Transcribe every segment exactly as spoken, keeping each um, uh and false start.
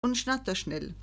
und Schnatterschnell.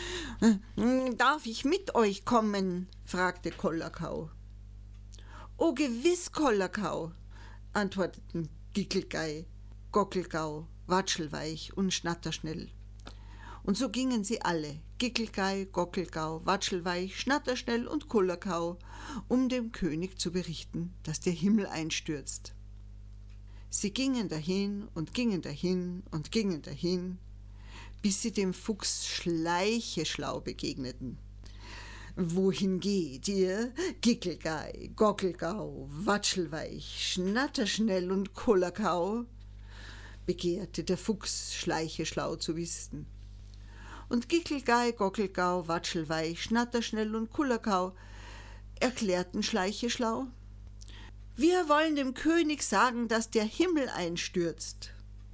»Darf ich mit euch kommen?« fragte Kollerkau. »Oh, gewiss, Kollerkau«, antworteten Gickelgei, Gockelgau, Watschelweich und Schnatterschnell. Und so gingen sie alle, Gickelgei, Gockelgau, Watschelweich, Schnatterschnell und Kollerkau, um dem König zu berichten, dass der Himmel einstürzt. Sie gingen dahin und gingen dahin und gingen dahin, bis sie dem Fuchs Schleicheschlau begegneten. »Wohin geht ihr, Gickelgei, Gockelgau, Watschelweich, Schnatterschnell und Kollerkau?« begehrte der Fuchs Schleicheschlau zu wissen. Und Gickelgei, Gockelgau, Watschelweich, Schnatterschnell und Kollerkau erklärten Schleicheschlau: »Wir wollen dem König sagen, dass der Himmel einstürzt.«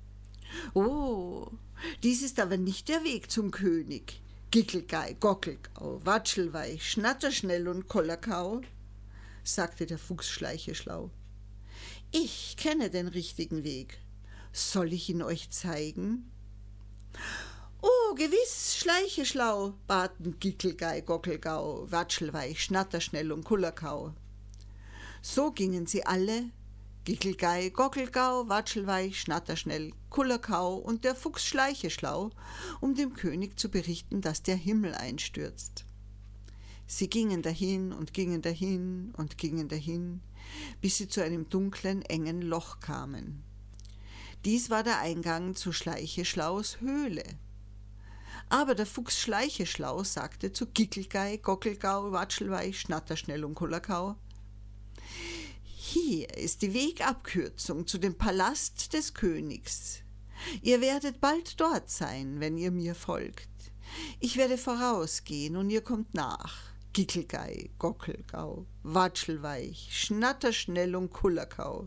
»Oh, dies ist aber nicht der Weg zum König, Gickelgei, Gockelgau, Watschelweich, Schnatterschnell und Kollerkau«, sagte der Fuchs Schleicheschlau. »Ich kenne den richtigen Weg. Soll ich ihn euch zeigen?« »Oh, gewiss, Schleicheschlau«, baten Gickelgei, Gockelgau, Watschelweich, Schnatterschnell und Kollerkau. So gingen sie alle, Gickelgei, Gockelgau, Watschelweich, Schnatterschnell, Kollerkau und der Fuchs Schleicheschlau, um dem König zu berichten, dass der Himmel einstürzt. Sie gingen dahin und gingen dahin und gingen dahin, bis sie zu einem dunklen, engen Loch kamen. Dies war der Eingang zu Schleicheschlaus Höhle. Aber der Fuchs Schleicheschlau sagte zu Gickelgei, Gockelgau, Watschelweich, Schnatterschnell und Kollerkau: »Hier ist die Wegabkürzung zu dem Palast des Königs. Ihr werdet bald dort sein, wenn ihr mir folgt. Ich werde vorausgehen und ihr kommt nach. Gickelgei, Gockelgau, Watschelweich, Schnatterschnell und Kollerkau.«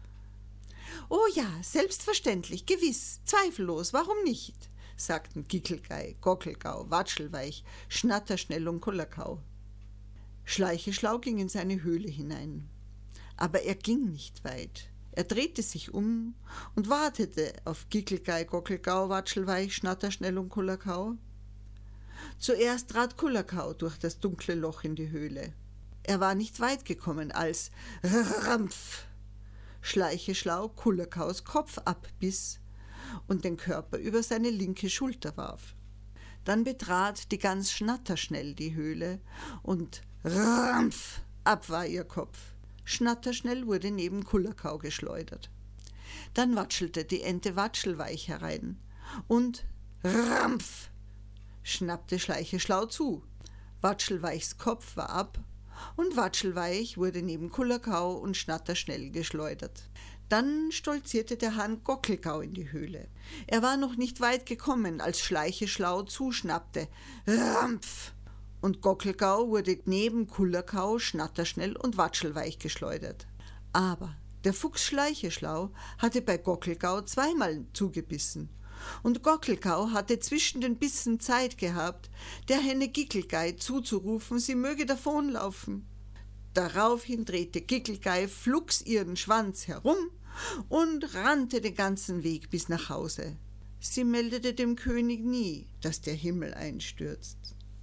»Oh ja, selbstverständlich, gewiss, zweifellos, warum nicht?«, sagten Gickelgei, Gockelgau, Watschelweich, Schnatterschnell und Kollerkau. Schleicheschlau ging in seine Höhle hinein. Aber er ging nicht weit. Er drehte sich um und wartete auf Gickelgei, Gockelgau, Watschelweich, Schnatterschnell und Kollerkau. Zuerst trat Kollerkau durch das dunkle Loch in die Höhle. Er war nicht weit gekommen, als Rampf Schleicheschlau Kollerkaus Kopf abbiss und den Körper über seine linke Schulter warf. Dann betrat die Gans Schnatterschnell die Höhle und Rampf ab war ihr Kopf. Schnatterschnell wurde neben Kollerkau geschleudert. Dann watschelte die Ente Watschelweich herein und Rampf schnappte Schleicheschlau zu. Watschelweichs Kopf war ab und Watschelweich wurde neben Kollerkau und Schnatterschnell geschleudert. Dann stolzierte der Hahn Gockelgau in die Höhle. Er war noch nicht weit gekommen, als Schleicheschlau zuschnappte. Rampf! Und Gockelgau wurde neben Kollerkau, Schnatterschnell und Watschelweich geschleudert. Aber der Fuchs Schleicheschlau hatte bei Gockelgau zweimal zugebissen. Und Gockelgau hatte zwischen den Bissen Zeit gehabt, der Henne Gickelgei zuzurufen, sie möge davonlaufen. Daraufhin drehte Gickelgei flugs ihren Schwanz herum und rannte den ganzen Weg bis nach Hause. Sie meldete dem König nie, dass der Himmel einstürzt.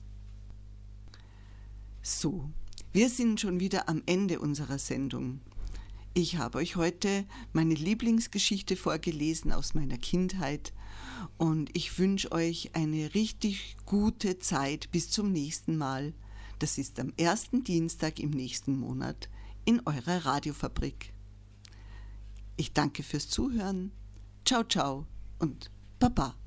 So, wir sind schon wieder am Ende unserer Sendung. Ich habe euch heute meine Lieblingsgeschichte vorgelesen aus meiner Kindheit und ich wünsche euch eine richtig gute Zeit bis zum nächsten Mal. Das ist am ersten Dienstag im nächsten Monat in eurer Radiofabrik. Ich danke fürs Zuhören. Ciao, ciao und Baba.